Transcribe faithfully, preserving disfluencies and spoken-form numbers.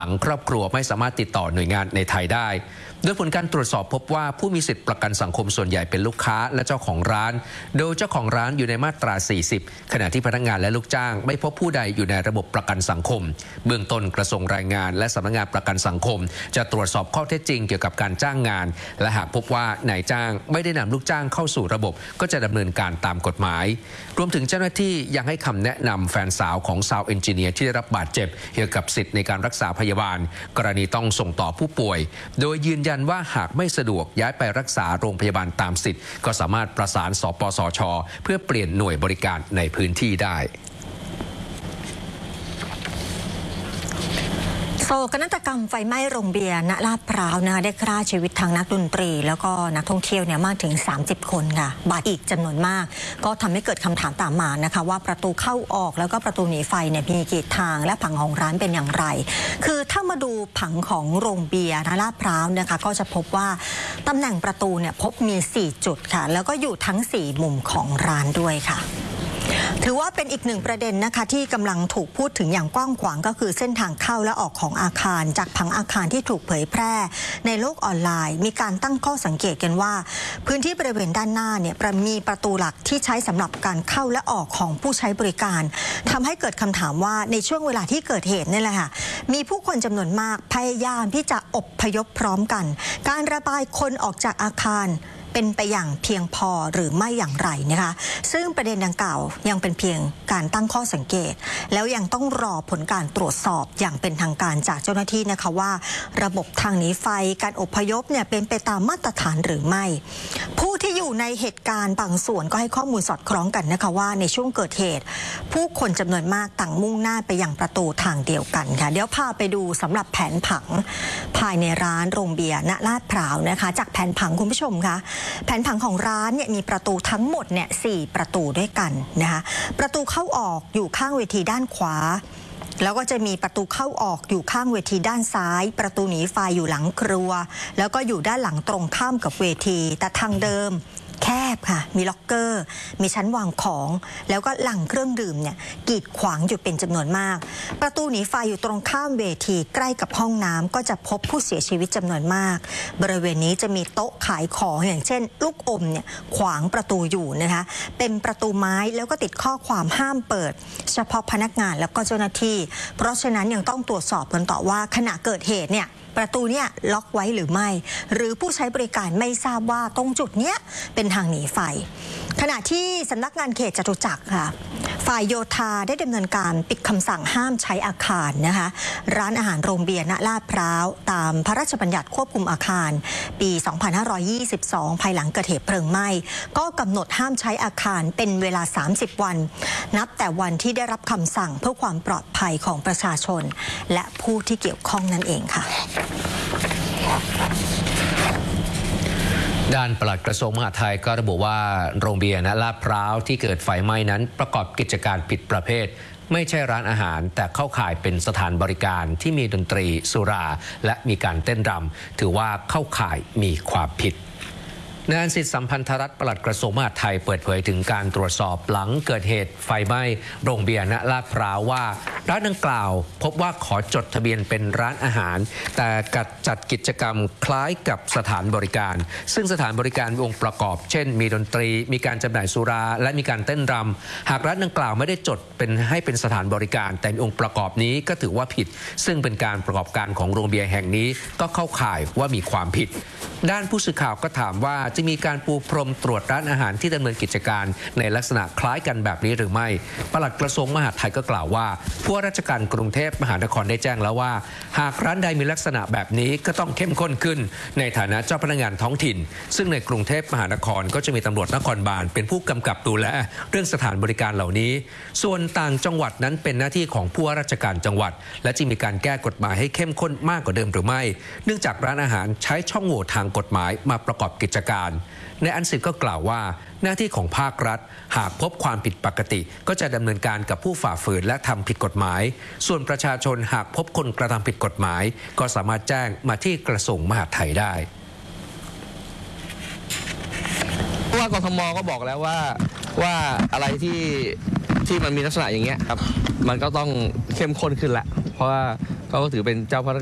ครอบครัวไม่สามารถติดต่อหน่วยงานในไทยได้โดยผลการตรวจสอบพบว่าผู้มีสิทธิประกันสังคมส่วนใหญ่เป็นลูกค้าและเจ้าของร้านโดยเจ้าของร้านอยู่ในมาตรา สี่สิบ ขณะที่พนักงานและลูกจ้างไม่พบผู้ใดอยู่ในระบบประกันสังคมเบื้องต้นกระทรวงแรงงานและสำนักงานประกันสังคมจะตรวจสอบข้อเท็จจริงเกี่ยวกับการจ้างงานและหากพบว่านายจ้างไม่ได้นำลูกจ้างเข้าสู่ระบบก็จะดำเนินการตามกฎหมายรวมถึงเจ้าหน้าที่ยังให้คำแนะนำแฟนสาวของซาวด์เอนจิเนียร์ที่ได้รับบาดเจ็บเกี่ยวกับสิทธิในการรักษาพยาบาลกรณีต้องส่งต่อผู้ป่วยโดยยืนยันว่าหากไม่สะดวกย้ายไปรักษาโรงพยาบาลตามสิทธิ์ก็สามารถประสานสปสช.เพื่อเปลี่ยนหน่วยบริการในพื้นที่ได้โศกนาฏกรรมไฟไหม้โรงเบียร์ณลาดพร้าวนะคะได้ฆ่าชีวิตทางนักดนตรีแล้วก็นักท่องเที่ยวเนี่ยมากถึงสามสิบคนค่ะบาดอีกจำนวนมากก็ทำให้เกิดคำถามตามมานะคะว่าประตูเข้าออกแล้วก็ประตูหนีไฟเนี่ยมีกี่ทางและผังของร้านเป็นอย่างไรคือถ้ามาดูผังของโรงเบียร์ณลาดพร้าวนะคะก็จะพบว่าตำแหน่งประตูเนี่ยพบมีสี่จุดค่ะแล้วก็อยู่ทั้งสี่มุมของร้านด้วยค่ะถือว่าเป็นอีกหนึ่งประเด็นนะคะที่กำลังถูกพูดถึงอย่างกว้างขวางก็คือเส้นทางเข้าและออกของอาคารจากผังอาคารที่ถูกเผยแพร่ในโลกออนไลน์มีการตั้งข้อสังเกตกันว่าพื้นที่บริเวณด้านหน้าเนี่ยมีประตูหลักที่ใช้สำหรับการเข้าและออกของผู้ใช้บริการทำให้เกิดคำถามว่าในช่วงเวลาที่เกิดเหตุนี่แหละค่ะมีผู้คนจำนวนมากพยายามที่จะอพยพพร้อมกันการระบายคนออกจากอาคารเป็นไปอย่างเพียงพอหรือไม่อย่างไรนะคะซึ่งประเด็นดังกล่าวยังเป็นเพียงการตั้งข้อสังเกตแล้วยังต้องรอผลการตรวจสอบอย่างเป็นทางการจากเจ้าหน้าที่นะคะว่าระบบทางหนีไฟการอพยพเนี่ยเป็นไปตามมาตรฐานหรือไม่ผู้ที่อยู่ในเหตุการณ์บางส่วนก็ให้ข้อมูลสอดคล้องกันนะคะว่าในช่วงเกิดเหตุผู้คนจำนวนมากต่างมุ่งหน้าไปยังประตูทางเดียวกันค่ะเดี๋ยวพาไปดูสำหรับแผนผังภายในร้านโรงเบียร์ณลาดพร้าวนะคะจากแผนผังคุณผู้ชมคะแผนผังของร้านเนี่ยมีประตูทั้งหมดเนี่ยสี่ประตูด้วยกันนะคะประตูเข้าออกอยู่ข้างเวทีด้านขวาแล้วก็จะมีประตูเข้าออกอยู่ข้างเวทีด้านซ้ายประตูหนีไฟอยู่หลังครัวแล้วก็อยู่ด้านหลังตรงข้ามกับเวทีแต่ทางเดิมแคบค่ะมีล็อกเกอร์มีชั้นวางของแล้วก็หลังเครื่องดื่มเนี่ยกีดขวางอยู่เป็นจำนวนมากประตูหนีไฟอยู่ตรงข้ามเวทีใกล้กับห้องน้ำก็จะพบผู้เสียชีวิตจำนวนมากบริเวณนี้จะมีโต๊ะขายของอย่างเช่นลูกอมเนี่ยขวางประตูอยู่นะคะเป็นประตูไม้แล้วก็ติดข้อความห้ามเปิดเฉพาะพนักงานแล้วก็เจ้าหน้าที่เพราะฉะนั้นยังต้องตรวจสอบกันต่อว่าขณะเกิดเหตุเนี่ยประตูเนี่ยล็อกไว้หรือไม่หรือผู้ใช้บริการไม่ทราบว่าตรงจุดเนี้ยเป็นทางหนีไฟขณะที่สำนักงานเขตจตุจักรค่ะฝ่ายโยธาได้ดำเนินการปิดคำสั่งห้ามใช้อาคารนะคะร้านอาหารโรงเบียร์ณลาดพร้าวตามพระราชบัญญัติควบคุมอาคารปี สองพันห้าร้อยยี่สิบสอง ภายหลังเกิดเหตุเพลิงไหม้ก็กำหนดห้ามใช้อาคารเป็นเวลาสามสิบวันนับแต่วันที่ได้รับคำสั่งเพื่อความปลอดภัยของประชาชนและผู้ที่เกี่ยวข้องนั่นเองค่ะด้านปลัดกระทรวงมหาดไทยก็ระบุว่าโรงเบียร์ณลาดพร้าวที่เกิดไฟไหม้นั้นประกอบกิจการผิดประเภทไม่ใช่ร้านอาหารแต่เข้าข่ายเป็นสถานบริการที่มีดนตรีสุราและมีการเต้นรำถือว่าเข้าข่ายมีความผิดนายอันสิทธิ์สัมพันธรัตน์ปลัดกระทรวงมหาดไทยเปิดเผยถึงการตรวจสอบหลังเกิดเหตุไฟไหม้โรงเบียร์ณลาดพร้าวว่าร้านดังกล่าวพบว่าขอจดทะเบียนเป็นร้านอาหารแต่กัดจัดกิจกรรมคล้ายกับสถานบริการซึ่งสถานบริการมีองค์ประกอบเช่นมีดนตรีมีการจำหน่ายสุราและมีการเต้นรำหากร้านดังกล่าวไม่ได้จดเป็นให้เป็นสถานบริการแต่มีองค์ประกอบนี้ก็ถือว่าผิดซึ่งเป็นการประกอบการของโรงเบียร์แห่งนี้ก็เข้าข่ายว่ามีความผิดด้านผู้สื่อข่าวก็ถามว่าจะมีการปูพรมตรวจร้านอาหารที่ดำเนินกิจการในลักษณะคล้ายกันแบบนี้หรือไม่ปลัดกระทรวงมหาดไทยก็กล่าวว่าผู้ว่าราชการกรุงเทพมหานครได้แจ้งแล้วว่าหากร้านใดมีลักษณะแบบนี้ก็ต้องเข้มข้นขึ้นในฐานะเจ้าพนักงานท้องถิ่นซึ่งในกรุงเทพมหานครก็จะมีตำรวจนครบาลเป็นผู้กำกับดูแลเรื่องสถานบริการเหล่านี้ส่วนต่างจังหวัดนั้นเป็นหน้าที่ของผู้ว่าราชการจังหวัดและจะมีการแก้กฎหมายให้เข้มข้นมากกว่าเดิมหรือไม่เนื่องจากร้านอาหารใช้ช่องโหว่ทางกฎหมายมาประกอบกิจการในอันสิทธิ์ก็กล่าวว่าหน้าที่ของภาครัฐหากพบความผิดปกติก็จะดำเนินการกับผู้ฝ่าฝืนและทำผิดกฎหมายส่วนประชาชนหากพบคนกระทำผิดกฎหมายก็สามารถแจ้งมาที่กระทรวงมหาดไทยได้ผู้ว่ากทมก็บอกแล้วว่าว่าอะไรที่ที่มันมีลักษณะอย่างเงี้ยครับมันก็ต้องเข้มข้นขึ้นแหละเพเพราะว่าเขาก็ถือเป็นเจ้าพนัก